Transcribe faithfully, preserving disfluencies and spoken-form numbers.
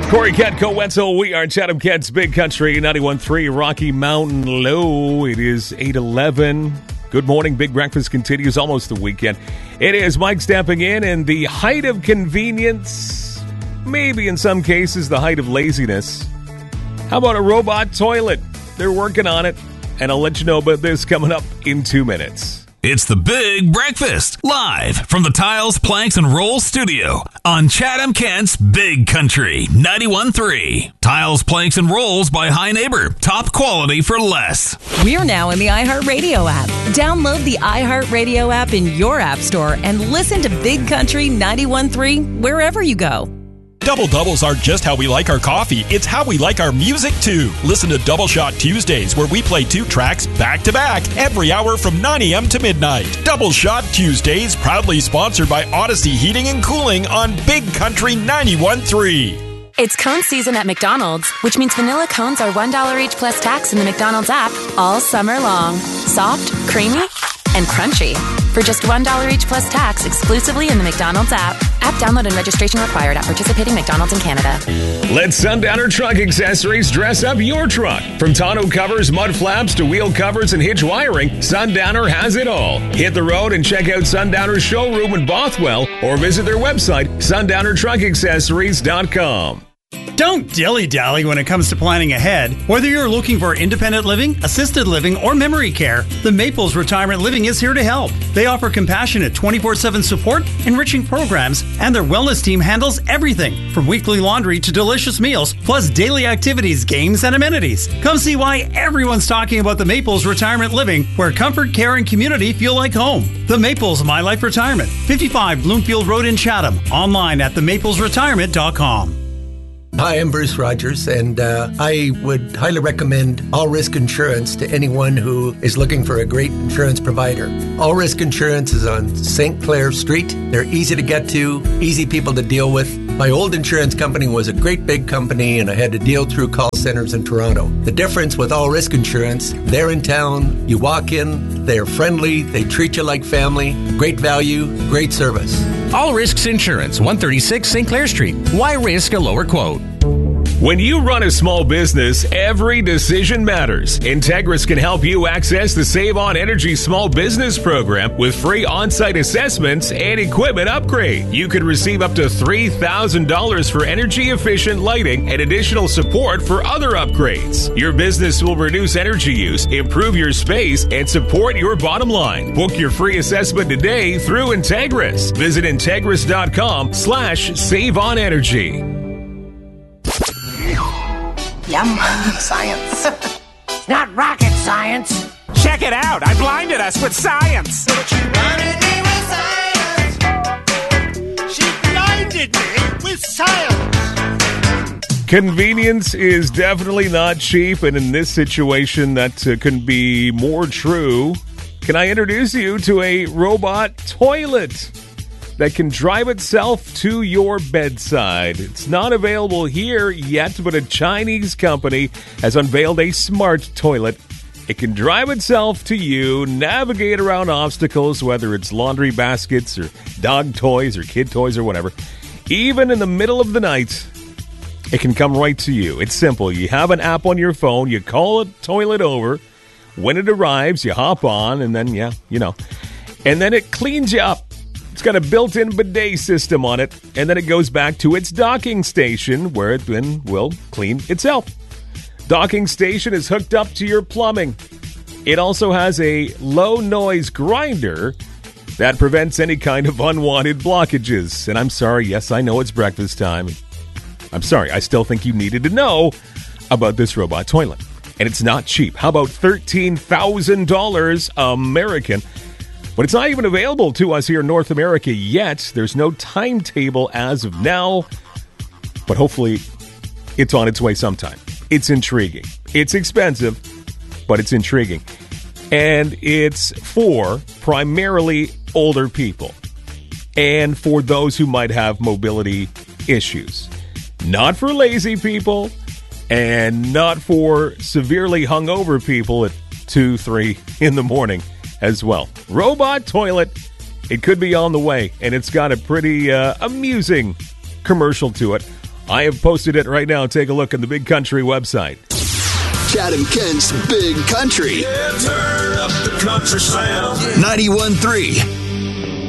Corey Katko Wetzel. We are Chatham Kent's Big Country ninety-one point three Rocky Mountain Low. It is eight eleven. Good morning. Big Breakfast continues. Almost the weekend. It is Mike stepping in, and the height of convenience, maybe in some cases the height of laziness. How about a robot toilet? They're working on it, and I'll let you know about this coming up in two minutes. It's the Big Breakfast, live from the Tiles, Planks, and Rolls studio on Chatham Kent's Big Country ninety-one point three. Tiles, Planks, and Rolls by High Neighbor. Top quality for less. We're now in the iHeartRadio app. Download the iHeartRadio app in your app store and listen to Big Country ninety-one point three wherever you go. Double Doubles aren't just how we like our coffee, it's how we like our music too. Listen to Double Shot Tuesdays, where we play two tracks back to back every hour from nine a.m. to midnight. Double Shot Tuesdays, proudly sponsored by Odyssey Heating and Cooling on Big Country ninety-one point three. It's cone season at McDonald's, which means vanilla cones are one dollar each plus tax in the McDonald's app all summer long. Soft, creamy, and crunchy. For just one dollar each plus tax exclusively in the McDonald's app. App download and registration required at participating McDonald's in Canada. Let Sundowner Truck Accessories dress up your truck. From tonneau covers, mud flaps, to wheel covers and hitch wiring, Sundowner has it all. Hit the road and check out Sundowner's showroom in Bothwell or visit their website, sundowner truck accessories dot com. Don't dilly-dally when it comes to planning ahead. Whether you're looking for independent living, assisted living, or memory care, the Maples Retirement Living is here to help. They offer compassionate twenty-four seven support, enriching programs, and their wellness team handles everything from weekly laundry to delicious meals, plus daily activities, games, and amenities. Come see why everyone's talking about the Maples Retirement Living, where comfort, care, and community feel like home. The Maples My Life Retirement, fifty-five Bloomfield Road in Chatham. Online at the maples retirement dot com. Hi, I'm Bruce Rogers, and uh, I would highly recommend All Risk Insurance to anyone who is looking for a great insurance provider. All Risk Insurance is on Saint Clair Street. They're easy to get to, easy people to deal with. My old insurance company was a great big company, and I had to deal through call centers in Toronto. The difference with All Risk Insurance, they're in town, you walk in, they're friendly, they treat you like family, great value, great service. All Risks Insurance, one thirty-six Saint Clair Street. Why risk a lower quote? When you run a small business, every decision matters. Integris can help you access the Save On Energy Small Business Program with free on-site assessments and equipment upgrade. You could receive up to three thousand dollars for energy-efficient lighting and additional support for other upgrades. Your business will reduce energy use, improve your space, and support your bottom line. Book your free assessment today through Integris. Visit integris.com slash save on energy. Yum. Science. It's not rocket science. Check it out. I blinded us with science. She blinded me with science. She blinded me with science. Convenience is definitely not cheap, and in this situation, that uh, couldn't be more true. Can I introduce you to a robot toilet that can drive itself to your bedside? It's not available here yet, but a Chinese company has unveiled a smart toilet. It can drive itself to you, navigate around obstacles, whether it's laundry baskets or dog toys or kid toys or whatever. Even in the middle of the night, it can come right to you. It's simple. You have an app on your phone, you call a toilet over. When it arrives, you hop on, and then, yeah, you know. And then it cleans you up. It's got a built-in bidet system on it, and then it goes back to its docking station, where it then will clean itself. Docking station is hooked up to your plumbing. It also has a low-noise grinder that prevents any kind of unwanted blockages. And I'm sorry, yes, I know it's breakfast time. I'm sorry, I still think you needed to know about this robot toilet. And it's not cheap. How about thirteen thousand dollars American? But it's not even available to us here in North America yet. There's no timetable as of now, but hopefully it's on its way sometime. It's intriguing. It's expensive, but it's intriguing. And it's for primarily older people and for those who might have mobility issues. Not for lazy people and not for severely hungover people at two, three in the morning as well. Robot toilet, it could be on the way, and it's got a pretty uh, amusing commercial to it I have posted it right now. Take a look on the Big Country website. Chatham Kent's Big Country. Yeah, turn up the country sound. ninety-one point three